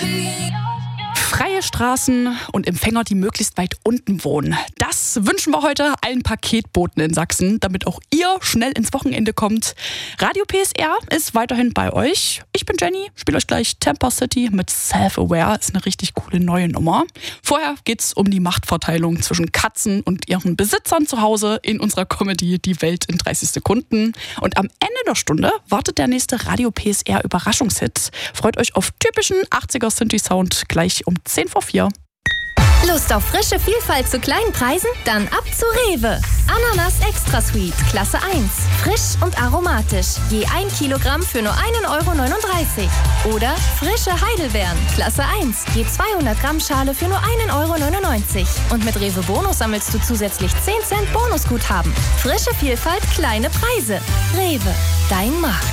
Freie Straßen und Empfänger, die möglichst weit unten wohnen. Das wünschen wir heute allen Paketboten in Sachsen, damit auch ihr schnell ins Wochenende kommt. Radio PSR ist weiterhin bei euch. Ich bin Jenny, spiele euch gleich Tampa City mit Self-Aware. Ist eine richtig coole neue Nummer. Vorher geht's um die Machtverteilung zwischen Katzen und ihren Besitzern zu Hause in unserer Comedy Die Welt in 30 Sekunden. Und am Ende der Stunde wartet der nächste Radio PSR Überraschungshit. Freut euch auf typischen 80er Synthi-Sound gleich um 10:04. Lust auf frische Vielfalt zu kleinen Preisen? Dann ab zu Rewe. Ananas Extra Sweet, Klasse 1. Frisch und aromatisch. Je 1 Kilogramm für nur 1,39 €. Oder frische Heidelbeeren, Klasse 1. Je 200 Gramm Schale für nur 1,99 €. Und mit Rewe Bonus sammelst du zusätzlich 10 Cent Bonusguthaben. Frische Vielfalt, kleine Preise. Rewe, dein Markt.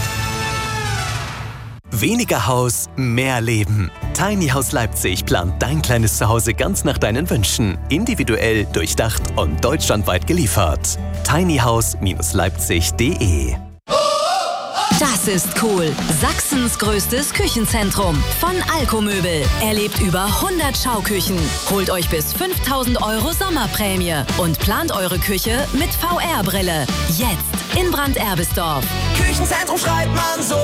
Weniger Haus, mehr Leben. Tiny House Leipzig plant dein kleines Zuhause ganz nach deinen Wünschen. Individuell, durchdacht und deutschlandweit geliefert. tinyhouse-leipzig.de. Das ist cool. Sachsens größtes Küchenzentrum. Von Alko-Möbel. Erlebt über 100 Schauküchen. Holt euch bis 5.000 € Sommerprämie. Und plant eure Küche mit VR-Brille. Jetzt in Brand-Erbisdorf. Küchenzentrum schreibt man so.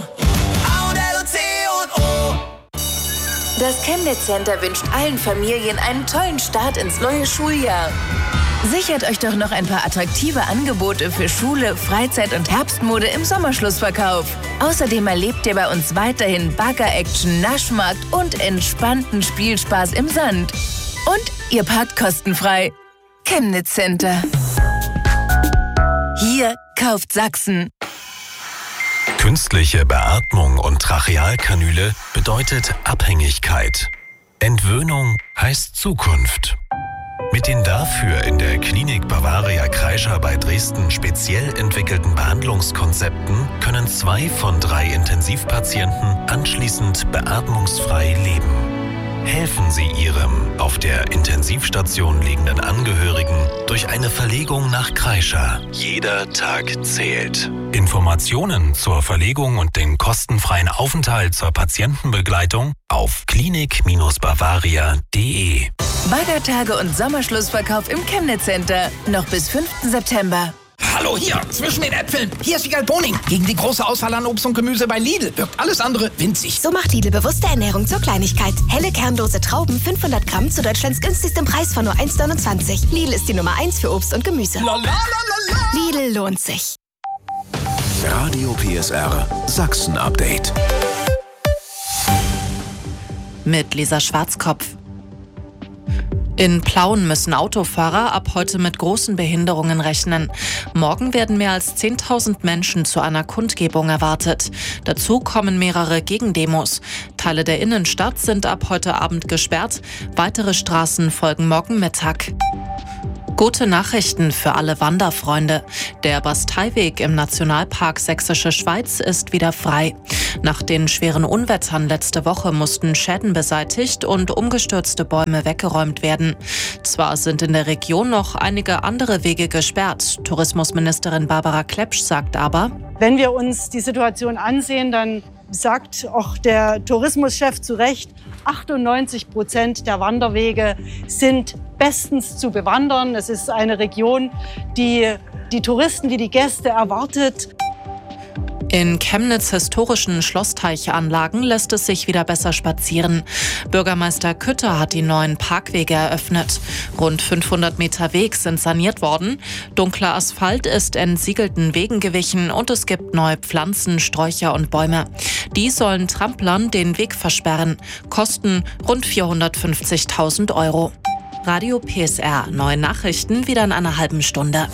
Das Chemnitz Center wünscht allen Familien einen tollen Start ins neue Schuljahr. Sichert euch doch noch ein paar attraktive Angebote für Schule, Freizeit und Herbstmode im Sommerschlussverkauf. Außerdem erlebt ihr bei uns weiterhin Bagger-Action, Naschmarkt und entspannten Spielspaß im Sand. Und ihr parkt kostenfrei. Chemnitz Center. Hier kauft Sachsen. Künstliche Beatmung und Trachealkanüle bedeutet Abhängigkeit. Entwöhnung heißt Zukunft. Mit den dafür in der Klinik Bavaria Kreischer bei Dresden speziell entwickelten Behandlungskonzepten können 2 von 3 Intensivpatienten anschließend beatmungsfrei leben. Helfen Sie Ihrem auf der Intensivstation liegenden Angehörigen durch eine Verlegung nach Kreischer. Jeder Tag zählt. Informationen zur Verlegung und den kostenfreien Aufenthalt zur Patientenbegleitung auf klinik-bavaria.de. Baggertage und Sommerschlussverkauf im Chemnitz Center. Noch bis 5. September. Hallo hier, zwischen den Äpfeln. Hier ist Wiegald Boning. Gegen die große Auswahl an Obst und Gemüse bei Lidl wirkt alles andere winzig. So macht Lidl bewusste Ernährung zur Kleinigkeit. Helle kernlose Trauben, 500 Gramm zu Deutschlands günstigstem Preis von nur 1,29 €. Lidl ist die Nummer 1 für Obst und Gemüse. Lidl lohnt sich. Radio PSR Sachsen Update. Mit Lisa Schwarzkopf. In Plauen müssen Autofahrer ab heute mit großen Behinderungen rechnen. Morgen werden mehr als 10.000 Menschen zu einer Kundgebung erwartet. Dazu kommen mehrere Gegendemos. Teile der Innenstadt sind ab heute Abend gesperrt. Weitere Straßen folgen morgen Mittag. Gute Nachrichten für alle Wanderfreunde. Der Basteiweg im Nationalpark Sächsische Schweiz ist wieder frei. Nach den schweren Unwettern letzte Woche mussten Schäden beseitigt und umgestürzte Bäume weggeräumt werden. Zwar sind in der Region noch einige andere Wege gesperrt. Tourismusministerin Barbara Klepsch sagt aber: Wenn wir uns die Situation ansehen, dann sagt auch der Tourismuschef zu Recht, 98% der Wanderwege sind bestens zu bewandern. Es ist eine Region, die die Touristen, die Gäste erwartet. In Chemnitz historischen Schlossteiche-Anlagen lässt es sich wieder besser spazieren. Bürgermeister Kütter hat die neuen Parkwege eröffnet. Rund 500 Meter Weg sind saniert worden. Dunkler Asphalt ist entsiegelten Wegen gewichen und es gibt neue Pflanzen, Sträucher und Bäume. Die sollen Tramplern den Weg versperren. Kosten rund 450.000 €. Radio PSR, neue Nachrichten wieder in einer halben Stunde.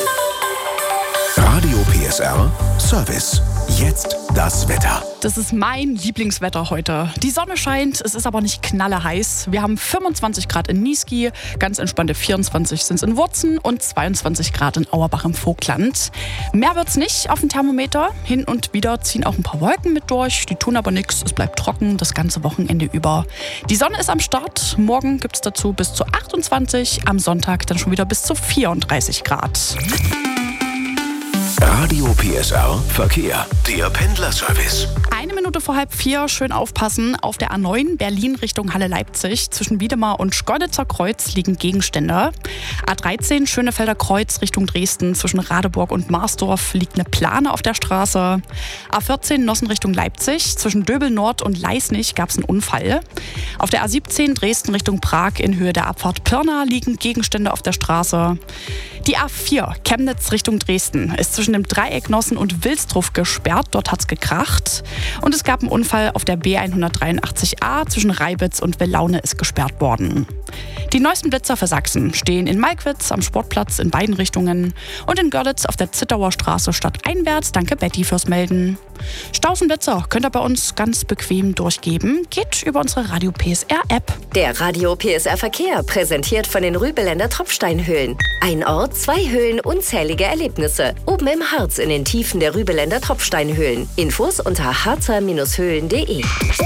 Radio PSR Service. Jetzt das Wetter. Das ist mein Lieblingswetter heute. Die Sonne scheint, es ist aber nicht knalleheiß. Wir haben 25 Grad in Niesky, ganz entspannte 24 sind es in Wurzen und 22 Grad in Auerbach im Vogtland. Mehr wird's nicht auf dem Thermometer. Hin und wieder ziehen auch ein paar Wolken mit durch. Die tun aber nichts. Es bleibt trocken das ganze Wochenende über. Die Sonne ist am Start. Morgen gibt's dazu bis zu 28. Am Sonntag dann schon wieder bis zu 34 Grad. Radio PSR Verkehr. Der Pendlerservice. 1 Minute Minute vor 3:30, schön aufpassen. Auf der A9 Berlin Richtung Halle-Leipzig zwischen Wiedemar und Schkeuditzer Kreuz liegen Gegenstände. A13 Schönefelder Kreuz Richtung Dresden zwischen Radeburg und Marsdorf liegt eine Plane auf der Straße. A14 Nossen Richtung Leipzig zwischen Döbel Nord und Leisnig gab es einen Unfall. Auf der A17 Dresden Richtung Prag in Höhe der Abfahrt Pirna liegen Gegenstände auf der Straße. Die A4 Chemnitz Richtung Dresden ist zwischen dem Dreieck Nossen und Wilsdruff gesperrt. Dort hat es gekracht. Und es gab einen Unfall auf der B183a zwischen Reibitz und Wellaune ist gesperrt worden. Die neuesten Blitzer für Sachsen stehen in Malkwitz am Sportplatz in beiden Richtungen und in Görlitz auf der Zittauer Straße stadteinwärts. Danke Betty fürs Melden. Staus und Blitzer könnt ihr bei uns ganz bequem durchgeben. Geht über unsere Radio PSR App. Der Radio PSR Verkehr präsentiert von den Rübeländer Tropfsteinhöhlen. Ein Ort, 2 Höhlen, unzählige Erlebnisse. Oben im Harz in den Tiefen der Rübeländer Tropfsteinhöhlen. Infos unter harzer-höhlen.de.